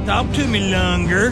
Talk to me longer.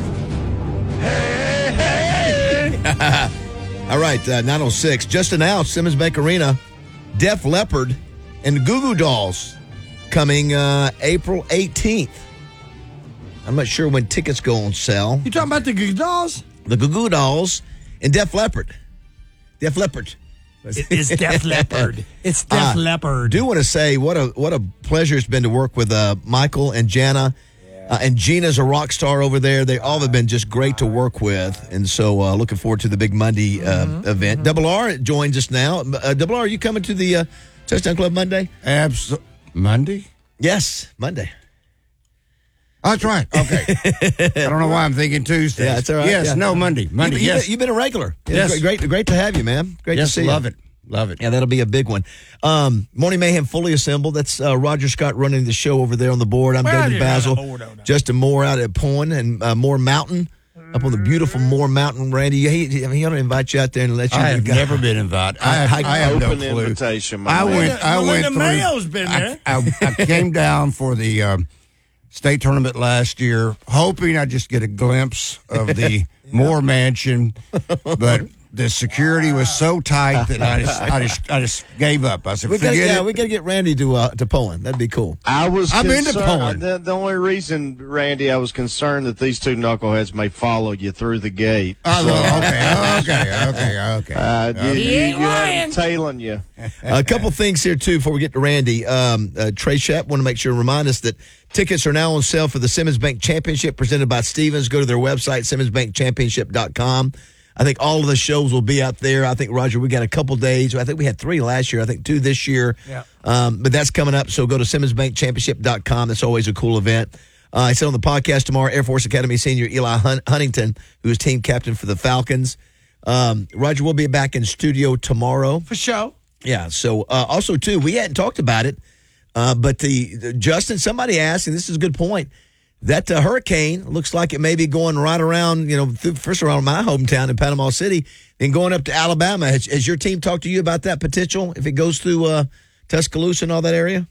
All right, 9:06. Just announced Simmons Bank Arena, Def Leppard and Goo Goo Dolls coming April 18th. I'm not sure when tickets go on sale. You talking about the Goo Goo Dolls? The Goo Goo Dolls and Def Leppard. Def Leppard. It's Def Leppard. It's Def Leppard. I do want to say what a pleasure it's been to work with Michael and Jana. And Gina's a rock star over there. They all have been just great to work with. And so looking forward to the Big Monday event. Double R joins us now. Double R, are you coming to the Touchdown Club Monday? Monday? Yes, Monday. Oh, that's right. Okay. I don't know why I'm thinking Tuesday. Yeah, that's all right. Yes, yeah. no, Monday. Yes. You've been a regular. Yes. Great to have you, man. Great to see you. Love it. Love it. Yeah, that'll be a big one. Morning Mayhem fully assembled. That's Roger Scott running the show over there on the board. I'm David Basil. Justin Moore out at Poin and Moore Mountain up on the beautiful Moore Mountain. Randy, he ought to invite you out there and let you. I have never been invited. I have no clue. Invitation. I went through. Mayo's been there. I came down for the state tournament last year, hoping I'd just get a glimpse of the Moore Mansion, but the security was so tight that I just gave up. I said, we got to get Randy to Poland. That'd be cool. I've been to Poland. The only reason, Randy, I was concerned that these two knuckleheads may follow you through the gate. Okay. Tailing you. A couple things here, too, before we get to Randy. Trey Shepp, want to make sure to remind us that tickets are now on sale for the Simmons Bank Championship presented by Stevens. Go to their website, SimmonsBankChampionship.com. I think all of the shows will be out there. I think, Roger, we got a couple days. I think we had 3 last year. I think 2 this year. Yeah. But that's coming up, so go to SimmonsBankChampionship.com. That's always a cool event. I said on the podcast tomorrow, Air Force Academy senior Eli Huntington, who is team captain for the Falcons. Roger, we'll be back in studio tomorrow. For sure. Yeah, so also, too, we hadn't talked about it, but Justin, somebody asked, and this is a good point, that hurricane looks like it may be going right around, first around my hometown in Panama City, and going up to Alabama. Has your team talked to you about that potential if it goes through Tuscaloosa and all that area?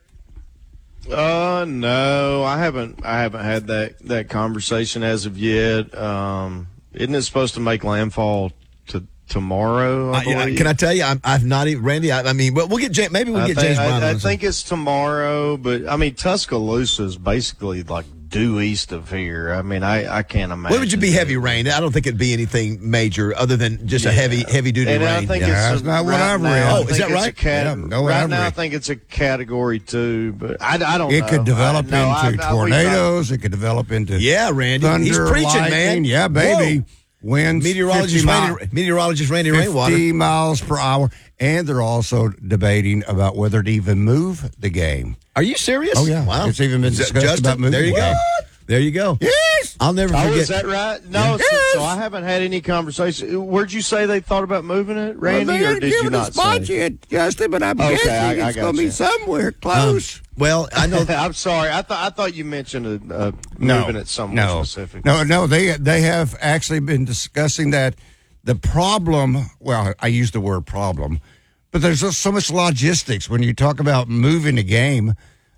No, I haven't had that conversation as of yet. Isn't it supposed to make landfall tomorrow? Can I tell you? I've not even Randy. We'll get James. Maybe we'll get James Brown. I think it's tomorrow, but Tuscaloosa is basically like due east of here. I can't imagine. What would you be heavy rain? I don't think it'd be anything major other than just a heavy duty rain. I think that's not what I've read. Oh, is that right? Right now, I think it's a Category 2, but I don't know. It could develop into tornadoes. It could develop into Randy. Thunder, he's preaching, lightning. Man. Yeah, baby. Whoa. Winds meteorologist Randy Rainwater. 50 miles per hour. And they're also debating about whether to even move the game. Are you serious? Oh, yeah. Wow. It's even been discussed about moving the game. There you go. Yes. I'll never forget. Is that right? No, yes. So I haven't had any conversation. Where'd you say they thought about moving it, Randy, or did you not say? Justin, but I'm guessing it's going to be somewhere close. Well, I know. I'm sorry. I thought you mentioned moving it somewhere specific. No. They have actually been discussing that. The problem, well, I use the word problem, but there's just so much logistics when you talk about moving a game.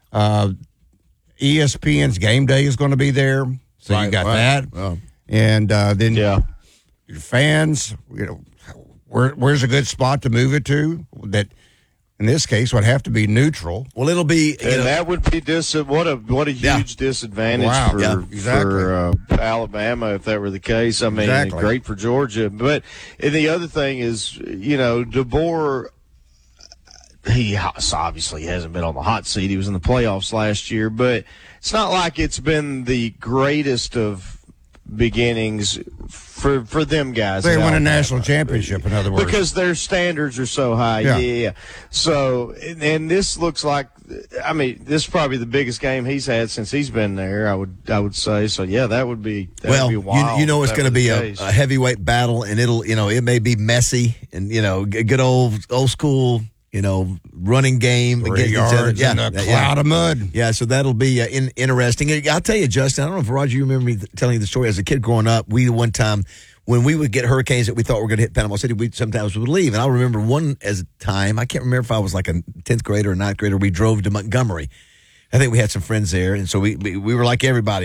ESPN's Game Day is going to be there, so you got that. Oh. And then your fans, where's a good spot to move it to? That in this case would have to be neutral. Well, it'll be, that would be what a huge disadvantage for Alabama if that were the case. Great for Georgia, but and the other thing is, DeBoer. He obviously hasn't been on the hot seat. He was in the playoffs last year, but it's not like it's been the greatest of beginnings for them guys. They won a national championship, in other words. Because their standards are so high. Yeah. So, and this looks like, this is probably the biggest game he's had since he's been there, I would say. So, yeah, that would be wild. It's going to be a heavyweight battle, and it may be messy and, good old school, running game 3 against each other. Yeah, in a cloud of mud. Yeah, so that'll be interesting. I'll tell you, Justin, I don't know if, Roger, you remember me telling you the story. As a kid growing up, one time, when we would get hurricanes that we thought were going to hit Panama City, we sometimes would leave. And I remember one as a time, I can't remember if I was like a 10th grader or 9th grader, we drove to Montgomery. I think we had some friends there, and so we were like everybody.